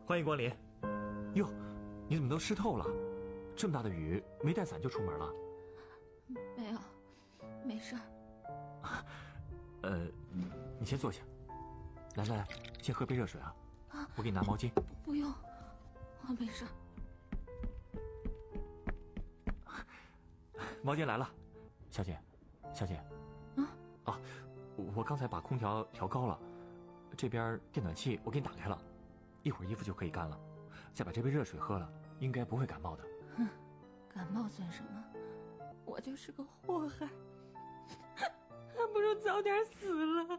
欢迎光临。哟，你怎么都湿透了？这么大的雨，没带伞就出门了？ 没有，没事。 你先坐下。来，先喝杯热水啊。我给你拿毛巾。 不用，我没事。 毛巾来了，小姐。我刚才把空调调高了，这边电暖气我给你打开了，一会儿衣服就可以干了。再把这杯热水喝了，应该不会感冒的。 感冒算什么？我就是个祸害，还不如早点死了。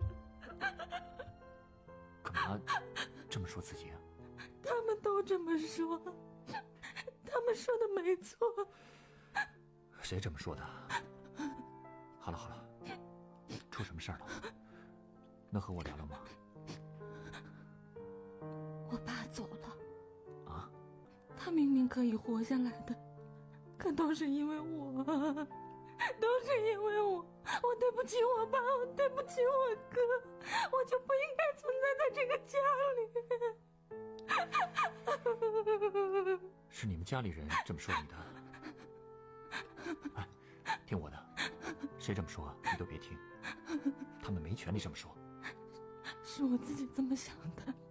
干嘛这么说自己啊？ 他们都这么说，他们说的没错。 谁这么说的？好了，出什么事儿了？能和我聊聊吗？ 我爸走了。 啊？ 他明明可以活下来的，可都是因为我，我对不起我爸，我对不起我哥，我就不应该存在在这个家里。 是你们家里人这么说你的？哎，听我的，谁这么说你都别听，他们没权利这么说。 是我自己这么想的。